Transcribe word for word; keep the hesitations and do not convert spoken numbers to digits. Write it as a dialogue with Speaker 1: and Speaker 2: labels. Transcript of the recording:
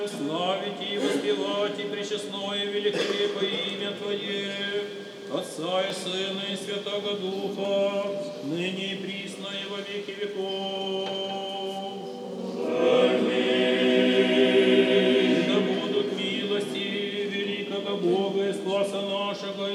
Speaker 1: Славить и воспевать и пречестное великолепное имя Твое, Отца и Сына и Святого Духа, ныне и присно и во